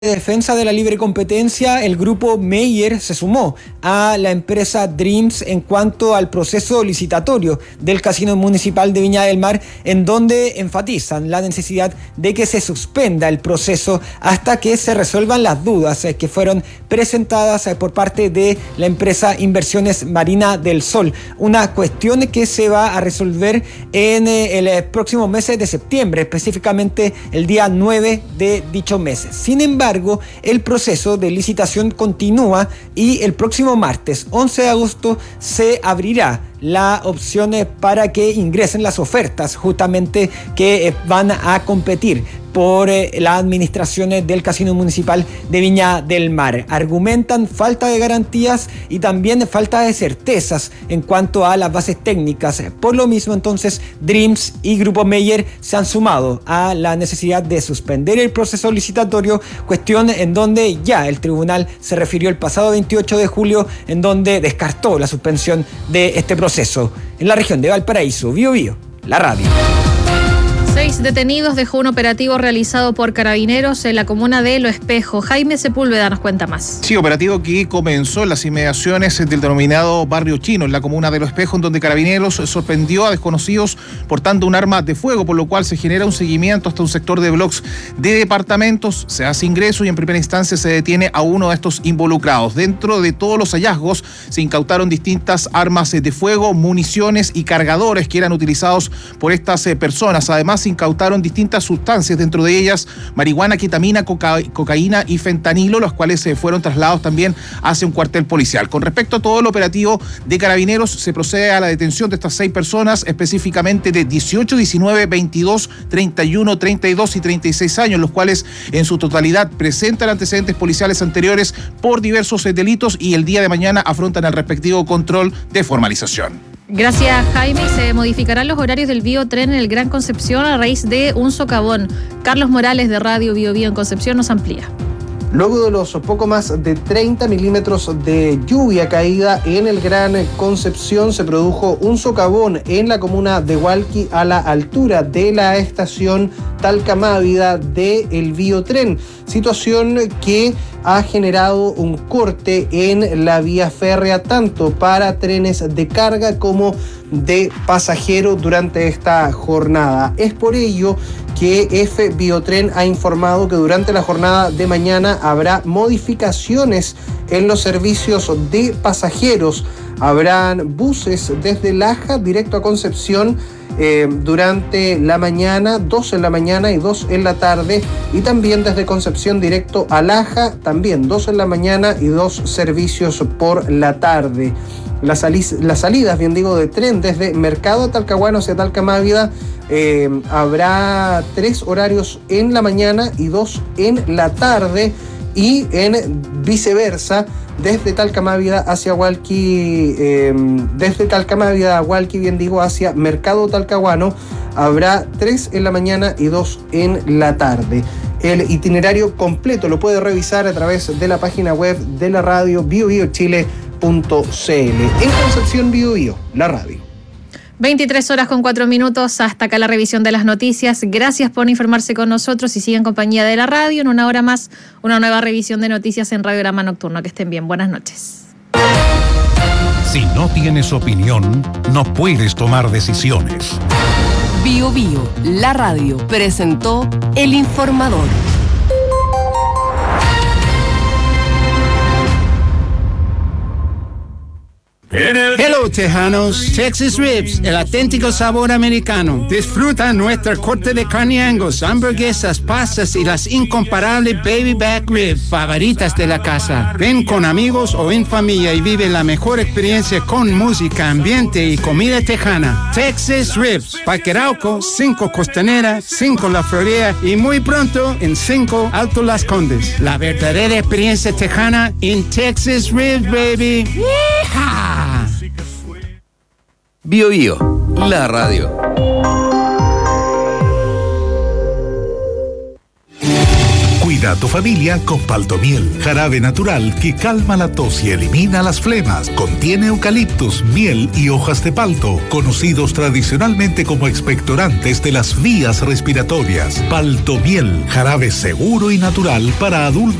de defensa de la libre competencia, el grupo Meyer se sumó a la empresa Dreams en cuanto al proceso licitatorio del Casino Municipal de Viña del Mar, en donde enfatizan la necesidad de que se suspenda el proceso hasta que se resuelvan las dudas que fueron presentadas por parte de la empresa Inversiones Marina del Sol. Una cuestión que se va a resolver en el próximo mes de septiembre, específicamente el día 9 de dicho mes. Sin embargo, el proceso de licitación continúa y el próximo martes 11 de agosto se abrirá la opción para que ingresen las ofertas justamente que van a competir por las administraciones del Casino Municipal de Viña del Mar. Argumentan falta de garantías y también falta de certezas en cuanto a las bases técnicas. Por lo mismo, entonces, Dreams y Grupo Meyer se han sumado a la necesidad de suspender el proceso licitatorio, cuestión en donde ya el tribunal se refirió el pasado 28 de julio, en donde descartó la suspensión de este proceso. En la región de Valparaíso, Bío Bío, la radio. 6 detenidos dejó un operativo realizado por Carabineros en la comuna de Lo Espejo. Jaime Sepúlveda nos cuenta más. Sí, operativo que comenzó en las inmediaciones del denominado Barrio Chino, en la comuna de Lo Espejo, en donde Carabineros sorprendió a desconocidos portando un arma de fuego, por lo cual se genera un seguimiento hasta un sector de bloques de departamentos, se hace ingreso y en primera instancia se detiene a uno de estos involucrados. Dentro de todos los hallazgos se incautaron distintas armas de fuego, municiones y cargadores que eran utilizados por estas personas. Además, se incautaron distintas sustancias, dentro de ellas marihuana, ketamina, cocaína y fentanilo, los cuales fueron trasladados también hacia un cuartel policial. Con respecto a todo el operativo de Carabineros, se procede a la detención de estas 6 personas, específicamente de 18, 19, 22, 31, 32 y 36 años, los cuales en su totalidad presentan antecedentes policiales anteriores por diversos delitos y el día de mañana afrontan el respectivo control de formalización. Gracias, Jaime. Se modificarán los horarios del Biotren en el Gran Concepción a raíz de un socavón. Carlos Morales, de Radio Bío Bío en Concepción, nos amplía. Luego de los poco más de 30 milímetros de lluvia caída en el Gran Concepción, se produjo un socavón en la comuna de Hualqui a la altura de la estación Talcamávida del Biotren, situación que ha generado un corte en la vía férrea tanto para trenes de carga como de pasajeros durante esta jornada. Es por ello que F Biotren ha informado que durante la jornada de mañana habrá modificaciones en los servicios de pasajeros. Habrán buses desde Laja directo a Concepción durante la mañana, 2 en la mañana y 2 en la tarde, y también desde Concepción directo a Laja, también 2 en la mañana y 2 servicios por la tarde. Las salidas, bien digo, de tren desde Mercado Talcahuano hacia Talcamávida, habrá 3 horarios en la mañana y 2 en la tarde, y en viceversa, desde Talcamávida hacia Hualqui, desde Talcamávida a Hualqui, bien digo, hacia Mercado Talcahuano, habrá 3 en la mañana y 2 en la tarde. El itinerario completo lo puede revisar a través de la página web de la radio biobiochile.cl. En Concepción, Bío Bío, la radio. 23:04. Hasta acá la revisión de las noticias. Gracias por informarse con nosotros y sigan en compañía de la radio. En una hora más, una nueva revisión de noticias en Radiograma Nocturno. Que estén bien. Buenas noches. Si no tienes opinión, no puedes tomar decisiones. Bío Bío, la radio, presentó El Informador. Hello, tejanos. Texas Ribs, el auténtico sabor americano. Disfruta nuestra corte de carne Angus, hamburguesas, pastas y las incomparables baby back ribs favoritas de la casa. Ven con amigos o en familia y vive la mejor experiencia con música, ambiente y comida tejana. Texas Ribs, Parque Arauco, 5 Costanera, 5 La Florida y muy pronto en 5 Alto Las Condes. La verdadera experiencia tejana en Texas Ribs, baby. ¡Yeehaw! Bío Bío, la radio. Cuida a tu familia con Paltomiel, jarabe natural que calma la tos y elimina las flemas. Contiene eucaliptus, miel y hojas de palto, conocidos tradicionalmente como expectorantes de las vías respiratorias. Paltomiel, jarabe seguro y natural para adultos